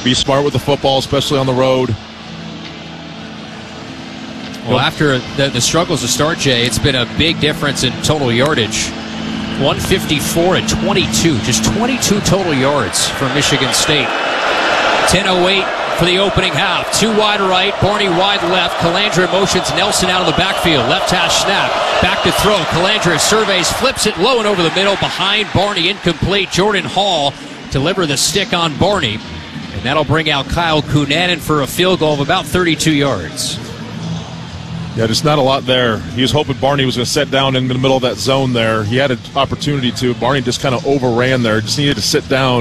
Be smart with the football, especially on the road. Well, after the struggles to start, Jay, it's been a big difference in total yardage. 154 to 22. Just 22 total yards for Michigan State. 10:08 for the opening half. Two wide right, Barney wide left. Calandra motions Nelson out of the backfield. Left hash snap. Back to throw. Calandra surveys, flips it low and over the middle. Behind Barney, incomplete. Jordan Hall deliver the stick on Barney. And that'll bring out Kyle Cunanan for a field goal of about 32 yards. Yeah, just not a lot there. He was hoping Barney was going to sit down in the middle of that zone there. He had an opportunity to. Barney just kind of overran there. Just needed to sit down.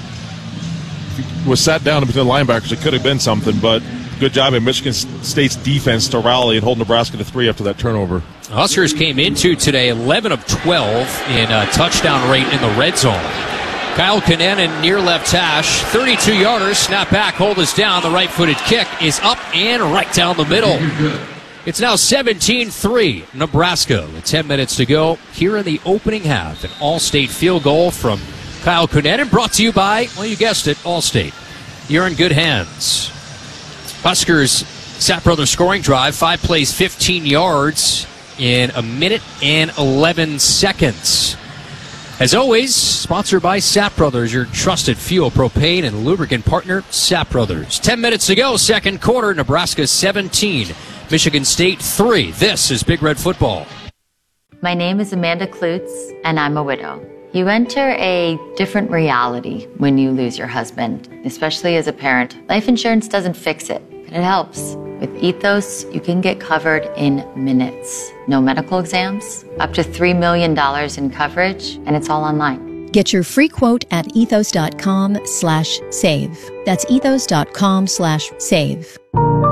If he was sat down between the linebackers, it could have been something, but good job in Michigan State's defense to rally and hold Nebraska to 3 after that turnover. Huskers came into today 11 of 12 in touchdown rate in the red zone. Kyle Cunanan near left hash, 32-yarder, snap back, hold us down. The right-footed kick is up and right down the middle. It's now 17-3, Nebraska with 10 minutes to go here in the opening half. An All-State field goal from Kyle Cunanan, brought to you by, well, you guessed it, All-State. You're in good hands. Huskers, Sapp Brothers scoring drive, 5 plays, 15 yards in a minute and 11 seconds. As always, sponsored by Sapp Brothers, your trusted fuel, propane, and lubricant partner, Sapp Brothers. 10 minutes to go, second quarter, Nebraska 17. Michigan State 3. This is Big Red Football. My name is Amanda Klutz, and I'm a widow. You enter a different reality when you lose your husband, especially as a parent. Life insurance doesn't fix it, but it helps. With Ethos, you can get covered in minutes. No medical exams, up to $3 million in coverage, and it's all online. Get your free quote at ethos.com/save. That's ethos.com/save.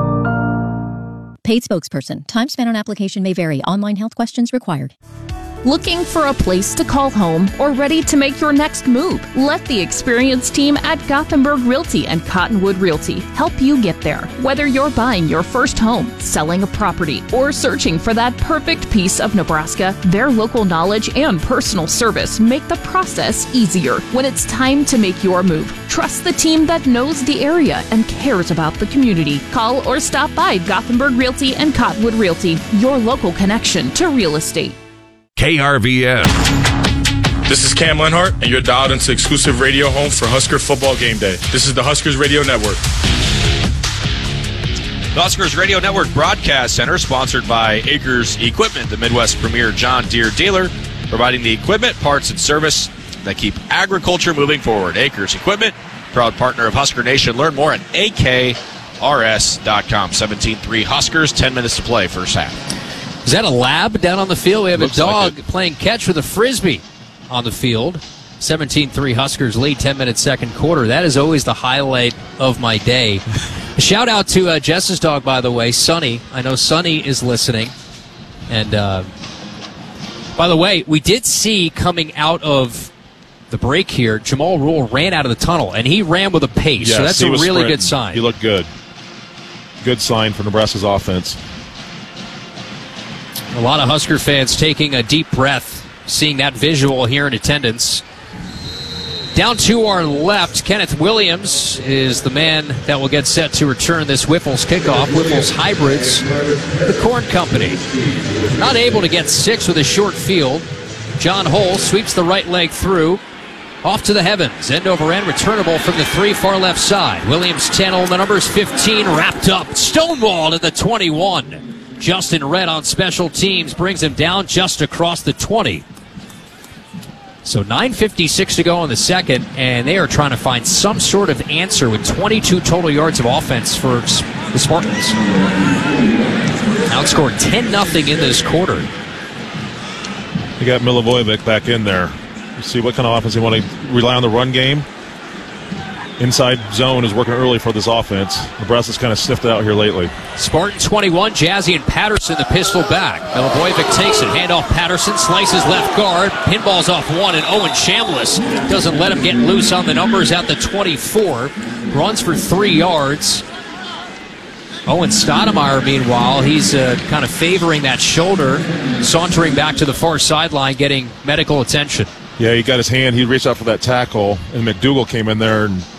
Paid spokesperson. Time spent on application may vary. Online health questions required. Looking for a place to call home or ready to make your next move? Let the experienced team at Gothenburg Realty and Cottonwood Realty help you get there. Whether you're buying your first home, selling a property, or searching for that perfect piece of Nebraska, their local knowledge and personal service make the process easier. When it's time to make your move, trust the team that knows the area and cares about the community. Call or stop by Gothenburg Realty and Cottonwood Realty, your local connection to real estate. KRVN. This is Cam Lenhart, and you're dialed into exclusive radio home for Husker Football Game Day. This is the Huskers Radio Network. The Huskers Radio Network Broadcast Center, sponsored by Acres Equipment, the Midwest premier John Deere dealer, providing the equipment, parts, and service that keep agriculture moving forward. Acres Equipment, proud partner of Husker Nation. Learn more at akrs.com. 17-3 Huskers, 10 minutes to play, first half. Is that a lab down on the field? We have Looks a dog like playing catch with a Frisbee on the field. 17-3 Huskers lead, 10-minute second quarter. That is always the highlight of my day. A shout out to Jess's dog, by the way, Sonny. I know Sonny is listening. And by the way, we did see coming out of the break here, Jamal Rule ran out of the tunnel, and he ran with a pace. Yes, so that's a really good sign. He looked good. Good sign for Nebraska's offense. A lot of Husker fans taking a deep breath, seeing that visual here in attendance. Down to our left, Kenneth Williams is the man that will get set to return this Whiffles kickoff. Whiffles Hybrids, the Corn Company. Not able to get 6 with a short field. John Hull sweeps the right leg through. Off to the heavens, end over end, returnable from the 3, far left side. Williams 10 on the numbers, 15 wrapped up. Stonewalled at the 21. Justin Red on special teams brings him down just across the 20. So 9:56 to go in the second, and they are trying to find some sort of answer with 22 total yards of offense for the Spartans. Outscored 10-0 in this quarter. You got Milivojevic back in there. You see what kind of offense you want to rely on the run game. Inside zone is working early for this offense. Nebraska's kind of sniffed it out here lately. Spartan 21, Jazzy and Patterson, the pistol back. Milivojevic takes it, handoff Patterson, slices left guard, pinballs off one, and Owen Chambliss doesn't let him get loose on the numbers at the 24. Runs for 3 yards. Owen Stoudemire, meanwhile, he's kind of favoring that shoulder, sauntering back to the far sideline, getting medical attention. Yeah, he got his hand. He reached out for that tackle, and McDougal came in there and